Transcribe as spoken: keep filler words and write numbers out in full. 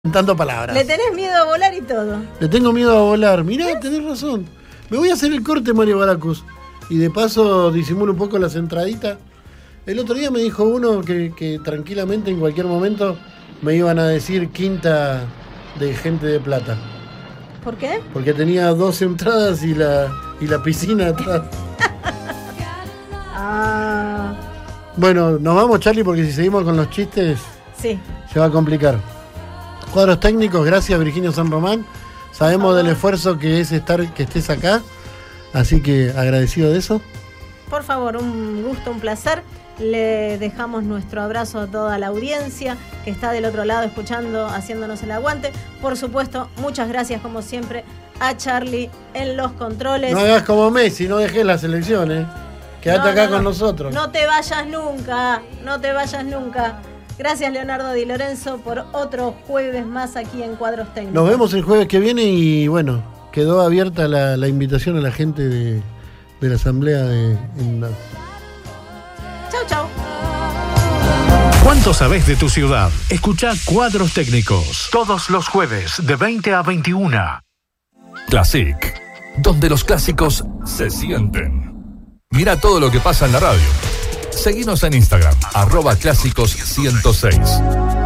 Inventando palabras. Le tenés miedo a volar y todo. Le tengo miedo a volar. Mirá, tenés razón. Me voy a hacer el corte, Mario Baracus. Y de paso disimulo un poco las entraditas. El otro día me dijo uno que, que tranquilamente en cualquier momento me iban a decir quinta de Gente de Plata. ¿Por qué? Porque tenía doce entradas y la, y la piscina atrás. Ah. Bueno, nos vamos, Charlie, porque si seguimos con los chistes Sí. se va a complicar. Cuadros técnicos, gracias Virginio San Román. Sabemos del esfuerzo que es estar, que estés acá, así que agradecido de eso. Por favor, un gusto, un placer. Le dejamos nuestro abrazo a toda la audiencia que está del otro lado escuchando, haciéndonos el aguante. Por supuesto, muchas gracias como siempre a Charlie en los controles. No hagas como Messi, no dejes la selección, ¿eh? Quédate No, acá no, con no. nosotros. No te vayas nunca, no te vayas nunca. Gracias Leonardo Di Lorenzo por otro jueves más aquí en Cuadros Técnicos. Nos vemos el jueves que viene y bueno, quedó abierta la, la invitación a la gente de, de la asamblea de... En la... Chau, chau. ¿Cuánto sabés de tu ciudad? Escuchá Cuadros Técnicos todos los jueves de veinte a veintiuna. Classic, donde los clásicos se sienten. Mira todo lo que pasa en la radio. Seguinos en Instagram, arroba clásicos ciento seis.